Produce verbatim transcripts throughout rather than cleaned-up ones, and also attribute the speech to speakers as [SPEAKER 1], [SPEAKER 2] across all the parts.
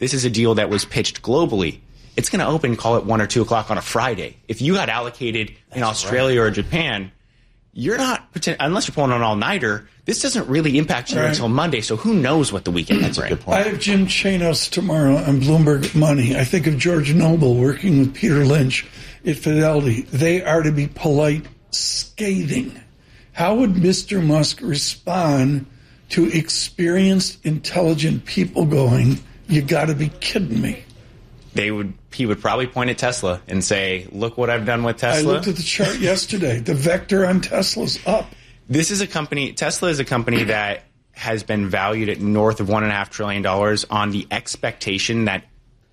[SPEAKER 1] This is a deal that was pitched globally. It's going to open, call it one or two o'clock on a Friday. If you got allocated That's in Australia right. or Japan, you're not, unless you're pulling an all-nighter, this doesn't really impact you right. until Monday, so who knows what the weekend
[SPEAKER 2] That's
[SPEAKER 1] bring.
[SPEAKER 2] a good point.
[SPEAKER 3] I have Jim Chanos tomorrow on Bloomberg Money. I think of George Noble working with Peter Lynch at Fidelity. They are, to be polite, scathing. How would Mister Musk respond to experienced, intelligent people going, you got to be kidding me?
[SPEAKER 1] They would. He would probably point at Tesla and say, look what I've done with Tesla.
[SPEAKER 3] I looked at the chart yesterday. The vector on Tesla's up.
[SPEAKER 1] This is a company, Tesla is a company that has been valued at north of one point five trillion dollars on the expectation that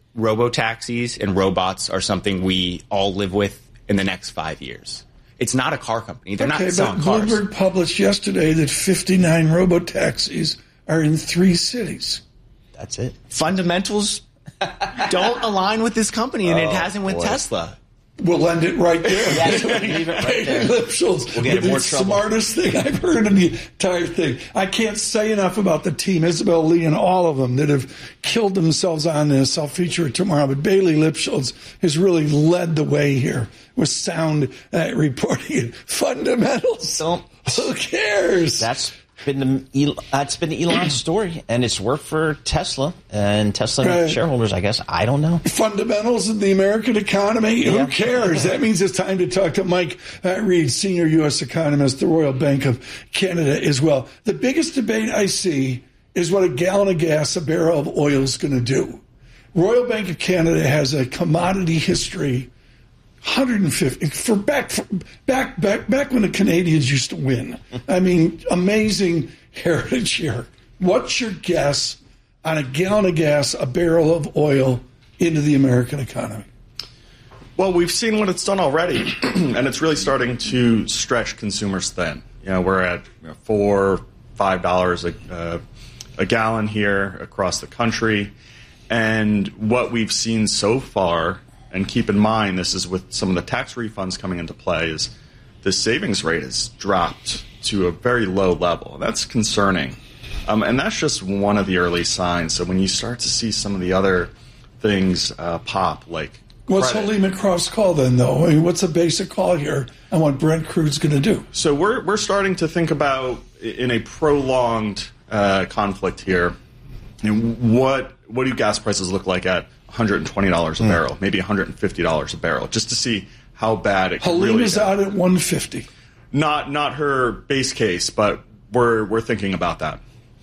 [SPEAKER 1] robo-taxis and robots are something we all live with in the next five years. It's not a car company. They're
[SPEAKER 3] okay,
[SPEAKER 1] not selling
[SPEAKER 3] but
[SPEAKER 1] cars.
[SPEAKER 3] Bloomberg published yesterday that fifty-nine robo-taxis are in three cities.
[SPEAKER 2] That's it.
[SPEAKER 1] Fundamentals don't align with this company, and
[SPEAKER 2] oh,
[SPEAKER 1] it hasn't with
[SPEAKER 2] boy.
[SPEAKER 1] Tesla.
[SPEAKER 3] We'll end it right there.
[SPEAKER 2] Yes, leave it right there.
[SPEAKER 3] Lipschultz,
[SPEAKER 2] We'll get in more
[SPEAKER 3] the
[SPEAKER 2] trouble.
[SPEAKER 3] smartest thing I've heard in the entire thing. I can't say enough about the team, Isabel Lee and all of them that have killed themselves on this. I'll feature it tomorrow. But Bailey Lipschultz has really led the way here with sound uh, reporting. Fundamentals.
[SPEAKER 2] Don't.
[SPEAKER 3] Who cares?
[SPEAKER 2] That's been the that's been Elon's story, and it's worked for Tesla and Tesla
[SPEAKER 3] right.
[SPEAKER 2] shareholders. I guess I don't know
[SPEAKER 3] fundamentals of the American economy.
[SPEAKER 2] Yeah.
[SPEAKER 3] Who cares? That means it's time to talk to Mike uh, Reed, senior U S economist, the Royal Bank of Canada, as well. The biggest debate I see is what a gallon of gas, a barrel of oil is going to do. Royal Bank of Canada has a commodity history. one hundred fifty for back for, back back back when the Canadians used to win. I mean, amazing heritage here. What's your guess on a gallon of gas, a barrel of oil into the American economy?
[SPEAKER 4] Well, we've seen what it's done already, and it's really starting to stretch consumers thin. You know, we're at you know, four, five dollars a uh, a gallon here across the country, and what we've seen so far. And keep in mind, this is with some of the tax refunds coming into play, is the savings rate has dropped to a very low level. That's concerning. Um, and that's just one of the early signs. So when you start to see some of the other things uh, pop, like
[SPEAKER 3] What's
[SPEAKER 4] credit.
[SPEAKER 3] Halima Cross call then, though? I mean, what's a basic call here on what Brent Crude's going to do?
[SPEAKER 4] So we're, we're starting to think about, in a prolonged uh, conflict here, you know, what, what do gas prices look like at one hundred twenty dollars a mm. barrel, maybe one hundred fifty dollars a barrel, just to see how bad it can really
[SPEAKER 3] Halima's
[SPEAKER 4] get.
[SPEAKER 3] out at one hundred fifty.
[SPEAKER 4] Not not her base case, but we're we're thinking about that.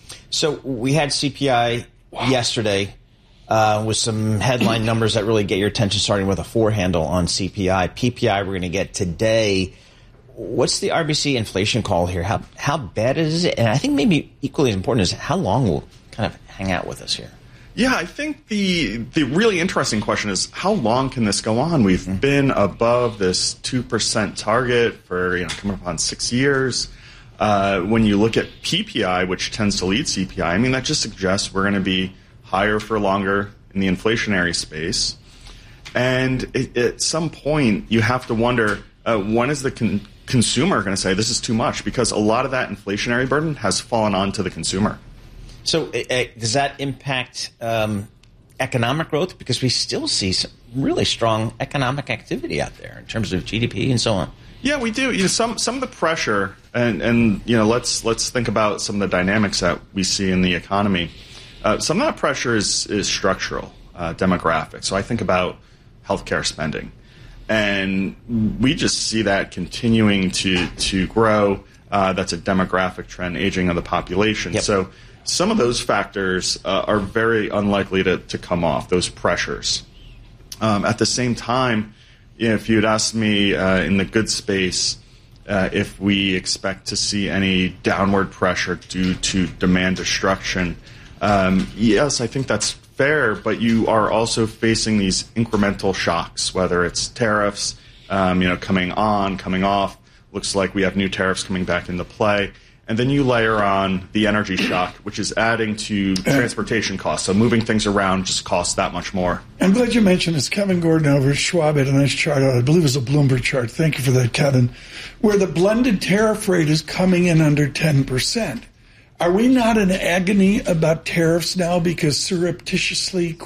[SPEAKER 2] So we had C P I wow. yesterday uh, with some headline numbers that really get your attention, starting with a four handle on C P I. P P I we're going to get today. What's the R B C inflation call here? How how bad is it? And I think maybe equally as important is how long will kind of hang out with us here.
[SPEAKER 4] Yeah, I think the the really interesting question is how long can this go on? We've mm-hmm. been above this two percent target for you know coming up on six years. Uh, when you look at P P I, which tends to lead C P I, I mean, that just suggests we're going to be higher for longer in the inflationary space. And it, at some point, you have to wonder, uh, when is the con- consumer going to say this is too much? Because a lot of that inflationary burden has fallen onto the consumer.
[SPEAKER 2] So uh, does that impact um, economic growth? Because we still see some really strong economic activity out there in terms of G D P and so on.
[SPEAKER 4] Yeah, we do. You know, some some of the pressure, and, and you know, let's let's think about some of the dynamics that we see in the economy. Uh, some of that pressure is is structural, uh, demographic. So I think about healthcare spending, and we just see that continuing to to grow. Uh, that's a demographic trend, aging of the population.
[SPEAKER 2] Yep.
[SPEAKER 4] So some of those factors uh, are very unlikely to, to come off, those pressures. Um, at the same time, you know, if you'd asked me uh, in the good space uh, if we expect to see any downward pressure due to demand destruction, um, yes, I think that's fair, but you are also facing these incremental shocks, whether it's tariffs, um, you know, coming on, coming off. Looks like we have new tariffs coming back into play. And then you layer on the energy shock, which is adding to transportation costs. So moving things around just costs that much more.
[SPEAKER 3] I'm glad you mentioned this. Kevin Gordon over at Schwab had a nice chart out. I believe it was a Bloomberg chart. Thank you for that, Kevin. Where the blended tariff rate is coming in under ten percent. Are we not in agony about tariffs now because surreptitiously